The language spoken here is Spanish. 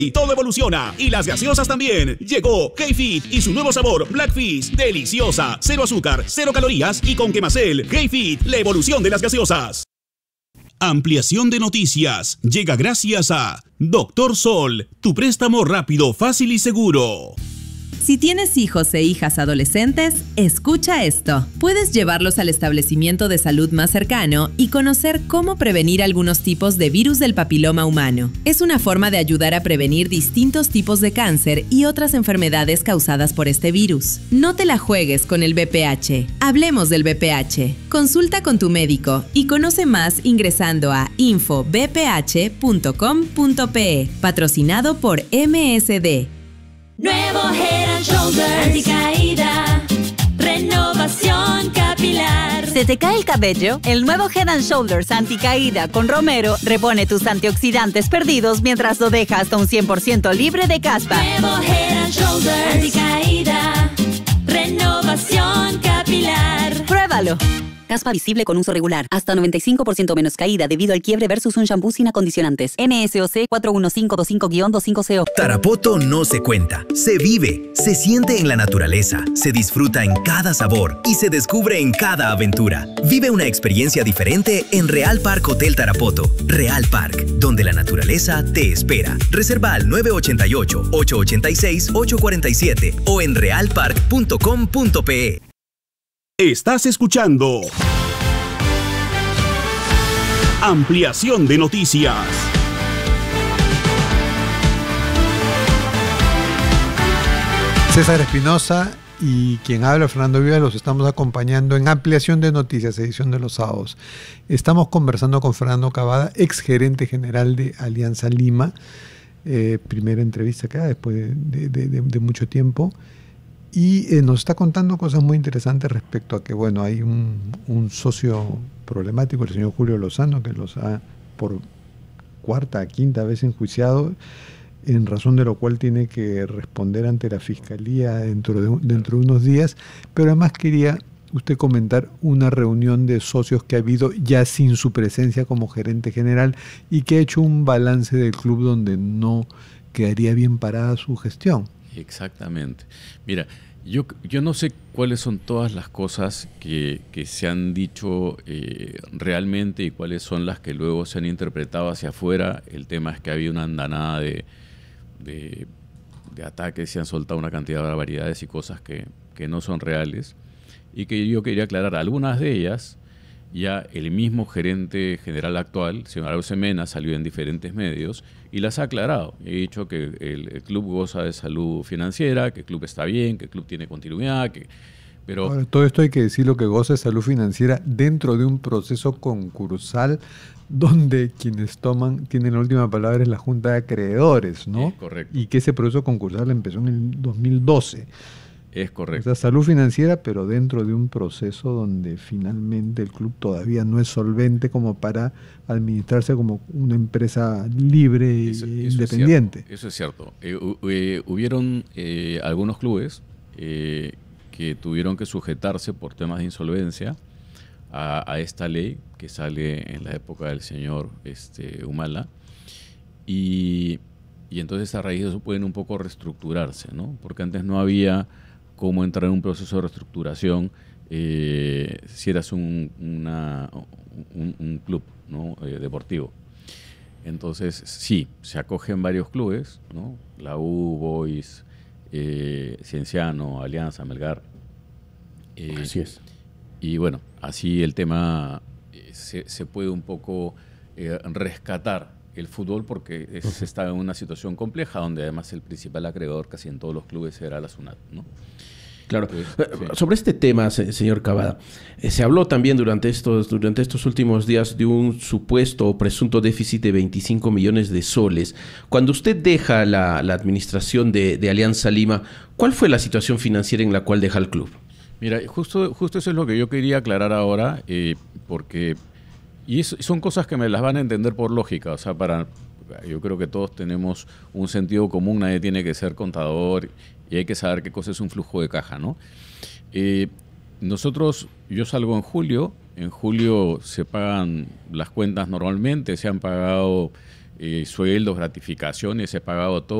Y todo evoluciona, y las gaseosas también. Llegó K-Fit y su nuevo sabor Blackfish, deliciosa, cero azúcar, cero calorías y con quemacel. K-Fit, la evolución de las gaseosas. Ampliación de noticias llega gracias a Doctor Sol, tu préstamo rápido, fácil y seguro. Si tienes hijos e hijas adolescentes, escucha esto. Puedes llevarlos al establecimiento de salud más cercano y conocer cómo prevenir algunos tipos de virus del papiloma humano. Es una forma de ayudar a prevenir distintos tipos de cáncer y otras enfermedades causadas por este virus. No te la juegues con el VPH. Hablemos del VPH. Consulta con tu médico y conoce más ingresando a infovph.com.pe. Patrocinado por MSD. Nuevo Head and Shoulders anticaída, renovación capilar. ¿Se te cae el cabello? El nuevo Head and Shoulders anticaída con Romero repone tus antioxidantes perdidos mientras lo deja hasta un 100% libre de caspa. Nuevo Head and Shoulders anticaída, renovación capilar. Pruébalo. Caspa visible con uso regular. Hasta 95% menos caída debido al quiebre versus un shampoo sin acondicionantes. NSOC 41525-250. Tarapoto no se cuenta, se vive, se siente en la naturaleza, se disfruta en cada sabor y se descubre en cada aventura. Vive una experiencia diferente en Real Park Hotel Tarapoto. Real Park, donde la naturaleza te espera. Reserva al 988-886-847 o en realpark.com.pe. Estás escuchando Ampliación de noticias. César Espinosa y quien habla, Fernando Viva, los estamos acompañando en Ampliación de Noticias, edición de los sábados. Estamos conversando con Fernando Cavada, ex gerente general de Alianza Lima. Primera entrevista acá después de mucho tiempo. Y nos está contando cosas muy interesantes respecto a que, bueno, hay un socio problemático, el señor Julio Lozano, que los ha por cuarta, quinta vez enjuiciado, en razón de lo cual tiene que responder ante la Fiscalía dentro de unos días. Pero además quería usted comentar una reunión de socios que ha habido ya sin su presencia como gerente general y que ha hecho un balance del club donde no quedaría bien parada su gestión. Exactamente. Mira, yo no sé cuáles son todas las cosas que se han dicho realmente y cuáles son las que luego se han interpretado hacia afuera. El tema es que había una andanada de ataques, se han soltado una cantidad de barbaridades y cosas que no son reales y que yo quería aclarar. Algunas de ellas, ya el mismo gerente general actual, señor Arauz Mena, salió en diferentes medios y las ha aclarado. He dicho que el club goza de salud financiera, que el club está bien, que el club tiene continuidad, pero... Ahora, todo esto hay que decirlo, que goza de salud financiera dentro de un proceso concursal donde quienes tienen la última palabra es la Junta de Acreedores, ¿no? Es correcto. Y que ese proceso concursal empezó en el 2012. Es correcto. O sea, salud financiera, pero dentro de un proceso donde finalmente el club todavía no es solvente como para administrarse como una empresa libre e independiente. Eso es cierto. Hubieron algunos clubes que tuvieron que sujetarse por temas de insolvencia a esta ley que sale en la época del señor Humala y entonces a raíz de eso pueden un poco reestructurarse, ¿no? Porque antes no había cómo entrar en un proceso de reestructuración si eras un club, ¿no? Deportivo. Entonces, sí, se acogen varios clubes, ¿no? La U, Boys, Cienciano, Alianza, Melgar. Así es. Y bueno, así el tema se puede un poco rescatar el fútbol porque se está en una situación compleja donde además el principal acreedor casi en todos los clubes era la SUNAT, ¿no? Claro. Sobre este tema, señor Cavada, se habló también durante estos últimos días de un supuesto o presunto déficit de 25 millones de soles. Cuando usted deja la administración de Alianza Lima, ¿cuál fue la situación financiera en la cual deja el club? Mira, justo eso es lo que yo quería aclarar ahora, porque son cosas que me las van a entender por lógica, o sea, yo creo que todos tenemos un sentido común, nadie tiene que ser contador y hay que saber qué cosa es un flujo de caja, ¿no? Yo salgo en julio se pagan las cuentas normalmente, se han pagado sueldos, gratificaciones, he pagado todo.